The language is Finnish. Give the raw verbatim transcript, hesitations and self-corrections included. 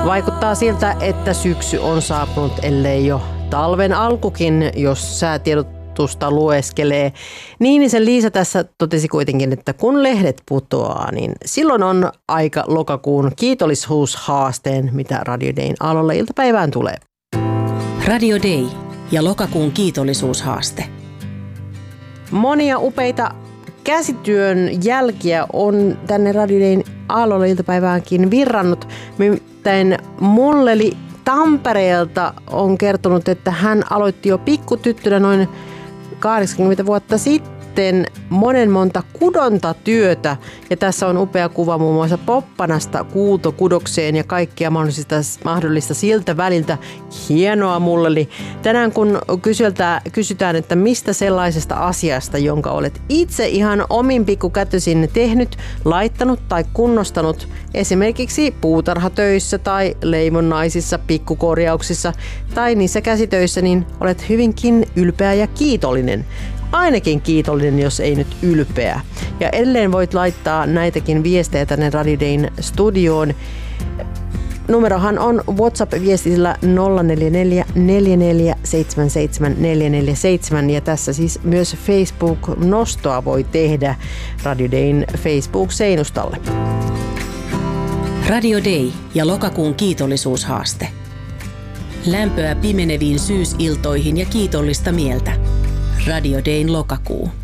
Vaikuttaa siltä, että syksy on saapunut, ellei jo talven alkukin, jos säätiedotusta lueskelee. Niinisen Liisa tässä totesi kuitenkin, että kun lehdet putoaa, niin silloin on aika lokakuun kiitollisuushaasteen, mitä Radio Dayn alolle iltapäivään tulee. Radio Day ja lokakuun kiitollisuushaaste. Monia upeita käsityön jälkiä on tänne Radio Dayn alolle iltapäiväänkin virrannut. Nimittäin Molleli Tampereelta on kertonut, että hän aloitti jo pikkutyttönä noin kahdeksankymmentä vuotta sitten monen monta kudontatyötä. Ja tässä on upea kuva muun muassa poppanasta kuutokudokseen ja kaikkia mahdollista, mahdollista siltä väliltä. Hienoa Molleli. Tänään kun kysytään, kysytään, että mistä sellaisesta asiasta, jonka olet itse ihan omin pikkukätösin tehnyt, laittanut tai kunnostanut, esimerkiksi puutarhatöissä tai leivonnaisissa pikkukorjauksissa tai niissä käsitöissä, niin olet hyvinkin ylpeä ja kiitollinen. Ainakin kiitollinen, jos ei nyt ylpeä. Ja edelleen voit laittaa näitäkin viestejä tänne Radio Dayn studioon. Numerohan on WhatsApp-viestillä nolla neljä neljä neljä neljä seitsemän seitsemän neljä neljä seitsemän ja tässä siis myös Facebook-nostoa voi tehdä Radio Dayn Facebook-seinustalle. Radio Day ja lokakuun kiitollisuushaaste. Lämpöä pimeneviin syysiltoihin ja kiitollista mieltä. Radio Dayn lokakuu.